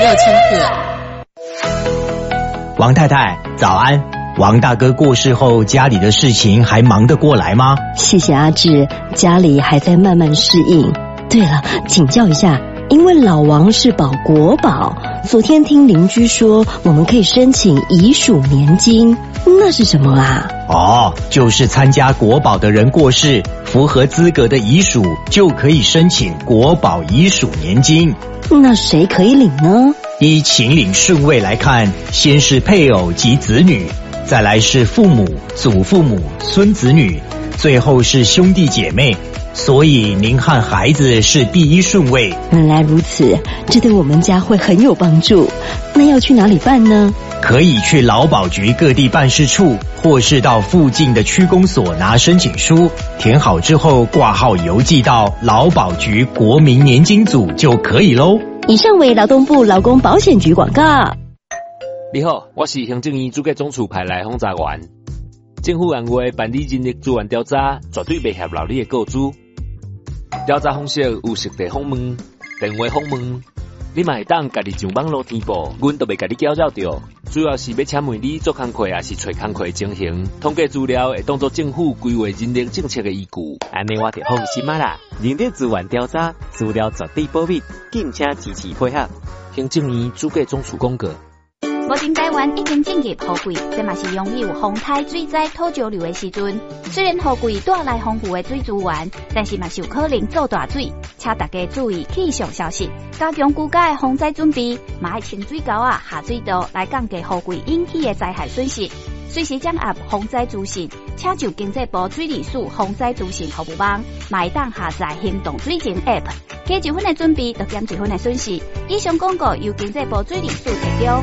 千赫。 王太太，早安。王大哥过世后，家里的事情还忙得过来吗？ 谢谢阿志，家里还在慢慢适应。对了，请教一下，因为老王是保国保，昨天听邻居说我们可以申请遗属年金，那是什么啊？ 哦，就是参加国保的人过世，符合资格的遗属就可以申请国保遗属年金。 那谁可以领呢？ 依请领顺位来看，先是配偶及子女，再来是父母、祖父母、孙子女，最后是兄弟姐妹。所以您和孩子是第一顺位。 原来如此，这对我们家会很有帮助。那要去哪里办呢？ 可以去劳保局各地办事处，或是到附近的区公所拿申请书，填好之后挂号邮寄到劳保局国民年金组就可以咯。 以上为劳动部劳工保险局广告。 你好，我是行政院主计总处派来轰炸员。政府按月办理人力资源调查，绝对袂泄露你的个资。调查方式有实地访问、电话访问，你嘛会当家己上网络填报，阮都袂家己搅扰着。主要是要请问你做工课，还是找工课情形，统计资料会当作政府规划人力政策的依据。 安尼我就放心啦。人力资源调查资料绝对保密，敬请支持配合。 行政院主计总处公告。 目前台湾已经进入雨季，这嘛是拥有风台、水灾、土石流的时阵。虽然雨季带来丰富的水资源，但是嘛是有可能造大水，请大家注意气象消息，加强居家的防灾准备，嘛要清水沟啊、下水道来降低雨季引起的灾害损失。随时掌握防灾资讯，请就经济部水利署防灾资讯服务网，嘛会当下载行动水情 App， 加一分的准备，就减一分的损失。以上广告由经济部水利署提供。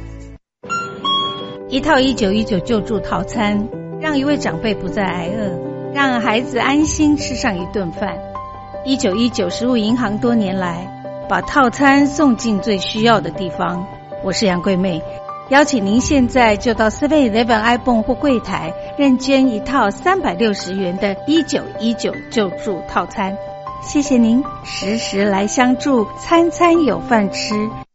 一套1919救助套餐，让一位长辈不再挨饿，让孩子安心吃上一顿饭。1919食物银行多年来把套餐送进最需要的地方。我是杨桂妹，邀请您现在就到 7-Eleven iPhone 或柜台认捐一套360元的1919救助套餐。谢谢您，时时来相助，餐餐有饭吃。